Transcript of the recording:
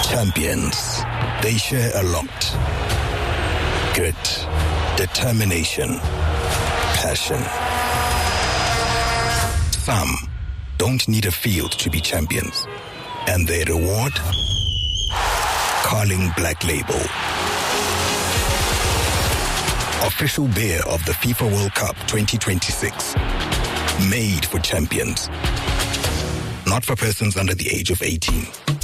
Champions. They share a lot. Grit, determination, passion. Some don't need a field to be champions. And their reward? Carling Black Label. Official beer of the FIFA World Cup 2026. Made for champions. Not for persons under the age of 18.